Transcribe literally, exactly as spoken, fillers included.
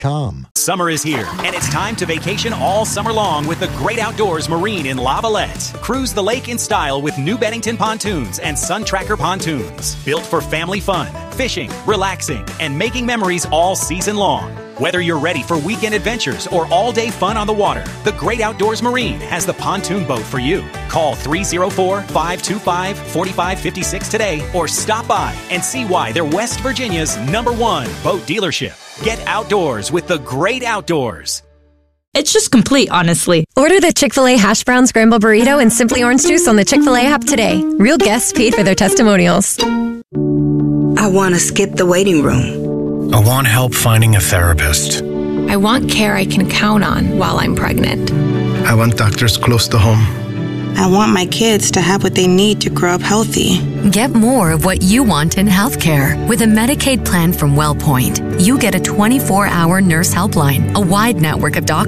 com. Summer is here, and it's time to vacation all summer long with the Great Outdoors Marine in La Valette. Cruise the lake in style with New Bennington pontoons and Sun Tracker pontoons. Built for family fun, fishing, relaxing, and making memories all season long. Whether you're ready for weekend adventures or all-day fun on the water, the Great Outdoors Marine has the pontoon boat for you. Call three oh four, five two five, four five five six today or stop by and see why they're West Virginia's number one boat dealership. Get outdoors with the Great Outdoors. It's just complete, honestly. Order the Chick-fil-A Hash Brown Scramble Burrito and Simply Orange Juice on the Chick-fil-A app today. Real guests paid for their testimonials. I want to skip the waiting room. I want help finding a therapist. I want care I can count on while I'm pregnant. I want doctors close to home. I want my kids to have what they need to grow up healthy. Get more of what you want in healthcare. With a Medicaid plan from WellPoint, you get a twenty-four hour nurse helpline, a wide network of doctors,